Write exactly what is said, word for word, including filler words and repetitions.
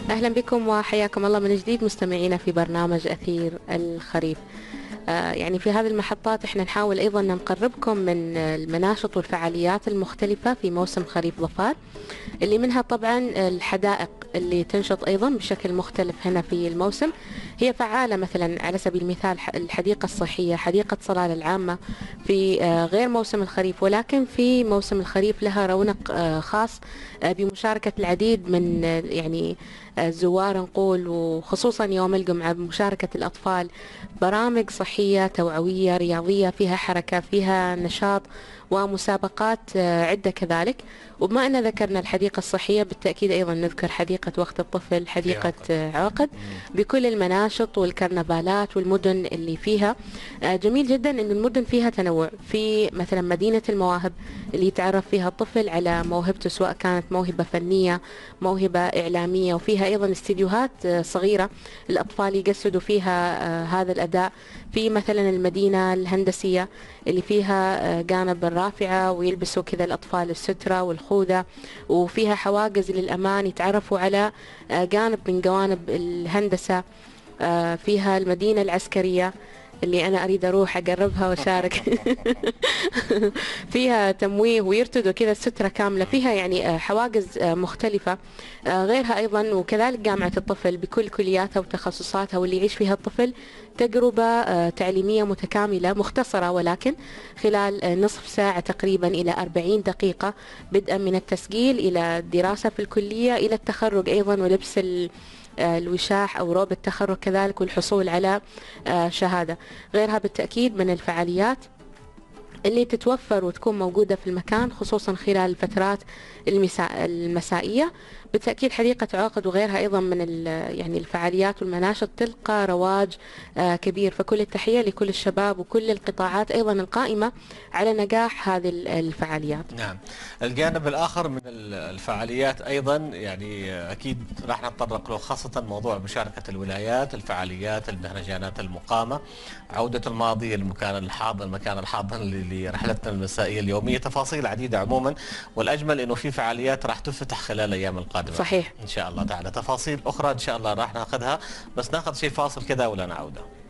أهلا بكم وحياكم الله من جديد مستمعينا في برنامج أثير الخريف. آه، يعني في هذه المحطات احنا نحاول أيضا أن نقربكم من المناشط والفعاليات المختلفة في موسم خريف ظفار، اللي منها طبعا الحدائق اللي تنشط أيضا بشكل مختلف هنا في الموسم. هي فعالة مثلا على سبيل المثال الحديقة الصحية، حديقة صلالة العامة في آه، غير موسم الخريف، ولكن في موسم الخريف لها رونق آه، خاص آه، بمشاركة العديد من آه، يعني الزوار نقول، وخصوصا يوم الجمعة بمشاركة الأطفال، برامج صحية توعوية رياضية فيها حركة فيها نشاط ومسابقات آه، عدة كذلك. وبما أن ذكرنا الحديقة الصحية بالتأكيد أيضا نذكر حديقة وقت الطفل، في حديقة عقد. آه، عقد بكل المناشط والكرنفالات والمدن اللي فيها. آه، جميل جدا أن المدن فيها تنوع، في مثلا مدينة المواهب اللي يتعرف فيها الطفل على موهبته، سواء كانت موهبة فنية موهبة إعلامية، وفيها أيضا استديوهات آه، صغيرة الأطفال يجسدوا فيها آه، هذا الأداء. في مثلا المدينة الهندسية اللي فيها آه، جانب الرافعة ويلبسوا كذا الأطفال السترة والخوذة، وفيها حواجز للأمان يتعرفوا على آه، جانب من جوانب الهندسة. آه، فيها المدينة العسكرية اللي أنا أريد أروح أقربها وأشارك. فيها تمويه ويرتدوا كذا السترة كاملة، فيها يعني آه، حواجز آه، مختلفة. آه، غيرها أيضا وكذلك جامعة الطفل بكل كلياتها وتخصصاتها، واللي يعيش فيها الطفل تجربة آه، تعليمية متكاملة مختصرة، ولكن خلال آه، نصف ساعة تقريبا إلى أربعين دقيقة، بدءا من التسجيل إلى الدراسة في الكلية إلى التخرج أيضا، ولبس ال آه، الوشاح أو روب التخرج كذلك، والحصول على آه، شهادة. غيرها بالتأكيد من الفعاليات اللي تتوفر وتكون موجودة في المكان، خصوصا خلال الفترات المساء المسائية. بالتأكيد حديقة عقد وغيرها أيضا من يعني الفعاليات والمناشط تلقى رواج آه، كبير. فكل التحية لكل الشباب وكل القطاعات أيضا القائمة على نجاح هذه الفعاليات. نعم. الجانب الآخر من الفعاليات أيضا يعني أكيد راح نتطرق له، خاصة موضوع مشاركة الولايات، الفعاليات، المهرجانات المقامة، عودة الماضي، المكان الحاضر، المكان الحاضر لرحلتنا المسائية اليومية، تفاصيل عديدة عموما. والأجمل أنه في فعاليات راح تفتح خلال الأيام القادمة صحيح. إن شاء الله تعالى. تفاصيل أخرى إن شاء الله راح ناخذها، بس ناخذ شيء فاصل كذا ولا نعودة.